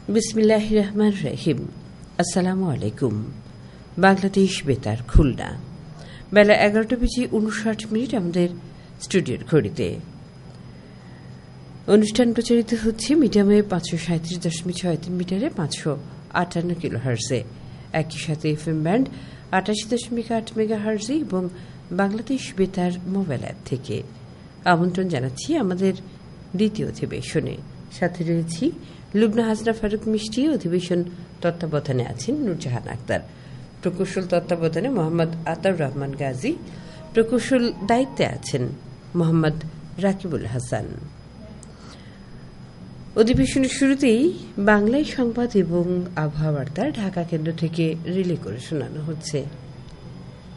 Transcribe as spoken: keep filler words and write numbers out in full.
বিসমিল্লাহির রহমানির রহিম। আসসালামু আলাইকুম। বাংলাদেশ বেতার খুলনা, বেলা এগারোটা বেজে উনষাট মিনিট আমাদের স্টুডিওর ঘড়িতে। অনুষ্ঠান প্রচারিত হচ্ছে মিডিয়ামে পাঁচশো সাঁত্রিশ দশমিক ছয় তিন মিটারে পাঁচশো আটান্ন কিলো হার্জে, একই সাথে এফ এম ব্যান্ড আটাশি দশমিক আট মেগা হার্জে এবং বাংলাদেশ বেতার মোবাইল অ্যাপ থেকে। আমন্ত্রণ জানাচ্ছি আমাদের দ্বিতীয় অধিবেশনে। সাথে রয়েছি লুবনা হাজরা ফারুক মিষ্টি। অধিবেশন তত্ত্বাবধানে আছেন নুরজাহান আক্তার, প্রকৌশল তত্ত্বাবধানে মোহাম্মদ আতাউর রহমান গাজী, প্রকৌশল দায়িত্বে আছেন মোহাম্মদ রাকিবুল হাসান। অধিবেশনের শুরুতেই বাংলায় সংবাদ এবং আবহাওয়া বার্তা ঢাকা কেন্দ্র থেকে রিলে করে শোনানো হচ্ছে।